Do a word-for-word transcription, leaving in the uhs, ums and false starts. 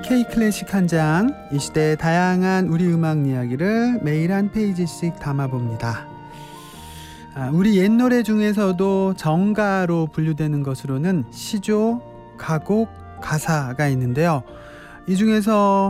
K-클래식 한 장, 이 시대의 다양한 우리 음악 이야기를 매일 한 페이지씩 담아봅니다. 아, 우리 옛 노래 중에서도 정가로 분류되는 것으로는 시조, 가곡, 가사가 있는데요. 이 중에서